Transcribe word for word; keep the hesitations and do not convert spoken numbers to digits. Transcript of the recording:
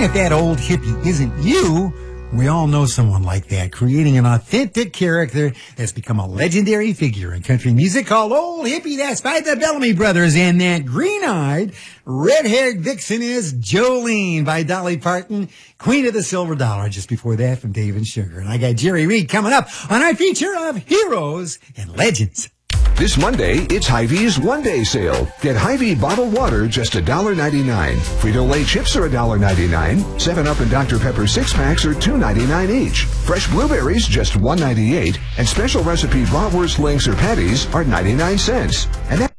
if that old hippie isn't you, we all know someone like that, creating an authentic character that's become a legendary figure in country music called Old Hippie. That's by the Bellamy Brothers. And that green-eyed, red-haired vixen is Jolene by Dolly Parton, Queen of the Silver Dollar. Just before that, from Dave and Sugar. And I got Jerry Reed coming up on our feature of Heroes and Legends. This Monday, it's Hy-Vee's one-day sale. Get Hy-Vee bottled water just one dollar ninety-nine. Frito-Lay chips are one dollar ninety-nine. seven up and Doctor Pepper six-packs are two ninety-nine each. Fresh blueberries just one ninety-eight. And special recipe bratwurst links or patties are ninety-nine cents. And that